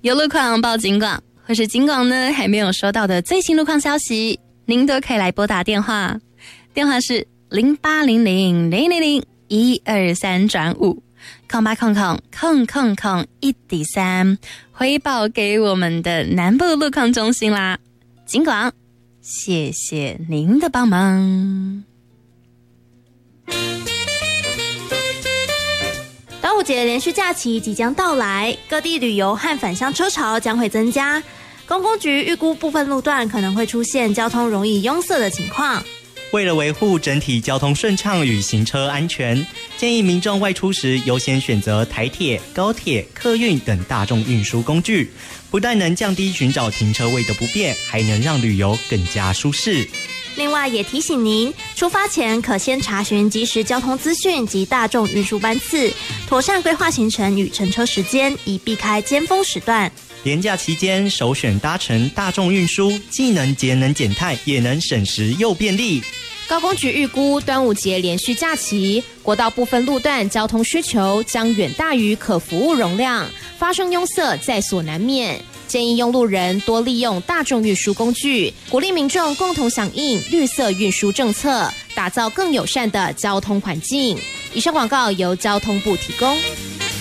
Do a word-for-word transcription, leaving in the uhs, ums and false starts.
有路况报警广，或是警广呢还没有收到的最新路况消息，您都可以来拨打电话，电话是零八零零零零零一二三转五空八空空空空空一底三，回报给我们的南部路况中心啦。警广，谢谢您的帮忙。 端午节连续假期即将到来，各地旅游和返乡车潮将会增加。公公局预估部分路段可能会出现交通容易拥塞的情况。 为了维护整体交通顺畅与行车安全，建议民众外出时优先选择台铁、高铁、客运等大众运输工具，不但能降低寻找停车位的不便，还能让旅游更加舒适。 另外也提醒您，出发前可先查询即时交通资讯及大众运输班次，妥善规划行程与乘车时间，以避开尖峰时段。 连假期间首选搭乘大众运输，既能节能减碳，也能省时又便利。 高公局预估端午节连续假期，国道部分路段交通需求将远大于可服务容量，发生拥塞在所难免。建议用路人多利用大众运输工具，鼓励民众共同响应绿色运输政策，打造更友善的交通环境。以上广告由交通部提供。